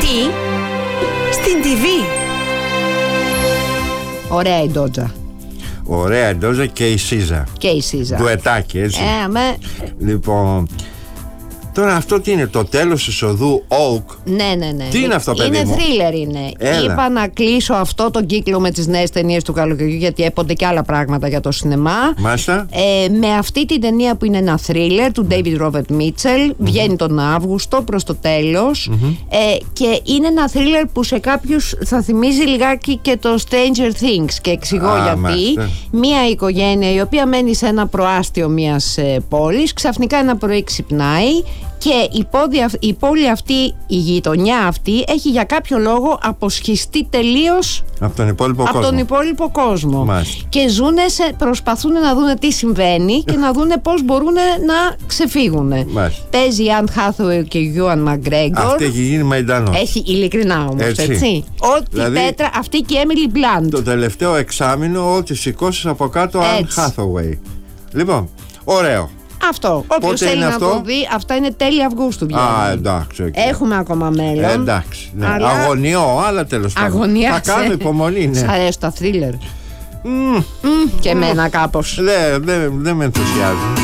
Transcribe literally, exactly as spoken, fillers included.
Πού? Στην τι βι. Ωραία η Ντότζα. Ωραία η Ντότζα και η Σίζα. Και η Σίζα. Ντουετάκι, έτσι. Ε, με... Λοιπόν, τώρα αυτό τι είναι, το τέλος της οδού Oak? Ναι, ναι, ναι. Τι είναι αυτό, παιδί είναι μου? θρίλερ είναι. Έλα. Είπα να κλείσω αυτό το κύκλο με τις νέες ταινίες του καλοκαιριού, γιατί έπονται και άλλα πράγματα για το σινεμά. Μάλιστα. Ε, με αυτή την ταινία που είναι ένα θρίλερ του David Robert Mitchell, mm-hmm. βγαίνει τον Αύγουστο προς το τέλος, mm-hmm. ε, και είναι ένα θρίλερ που σε κάποιους θα θυμίζει λιγάκι και το Stranger Things, και εξηγώ Α, γιατί. μάλιστα. Μία οικογένεια η οποία μένει σε ένα προάστιο μιας ε, πόλης, ξαφνικά ένα πρωί ξυπνάει και η, πόδι, η πόλη αυτή, η γειτονιά αυτή έχει για κάποιο λόγο αποσχιστεί τελείως από τον υπόλοιπο από κόσμο. τον υπόλοιπο κόσμο. Μάλιστα. Και ζουνε σε, προσπαθούν να δουν τι συμβαίνει και να δουν πώς μπορούν να ξεφύγουν. Μάλιστα. Παίζει η Anne Hathaway και η Ewan McGregor. Αυτή έχει γίνει μαϊντανός. Έχει ειλικρινά όμως, έτσι, έτσι. Ό,τι δηλαδή, πέτρα, αυτή και η Emily Blunt. Το τελευταίο εξάμηνο ό,τι σηκώσεις από κάτω Anne Hathaway. Λοιπόν, ωραίο. Αυτό. Όποιος θέλει να αυτό? το δει, αυτά είναι τέλη Αυγούστου βγαίνουν. Α, εντάξει. Okay. Έχουμε ακόμα μέλλον. Ε, εντάξει. Ναι. Αλλά... Αγωνιώ, αλλά τέλος πάντων. Αγωνιάσαι. Θα κάνω υπομονή, ναι. Σ' αρέσουν τα θρίλερ. Mm. Mm, και εμένα κάπως. Δεν δε, δε με ενθουσιάζει.